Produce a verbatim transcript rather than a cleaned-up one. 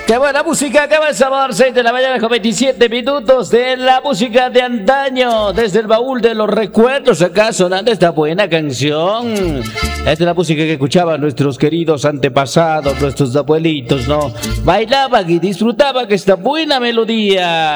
Qué buena música, qué buen sabor. seis de la mañana con veintisiete minutos de la música de antaño. Desde el baúl de los recuerdos, acá sonando esta buena canción. Esta es la música que escuchaban nuestros queridos antepasados, nuestros abuelitos, ¿no? Bailaban y disfrutaban esta buena melodía.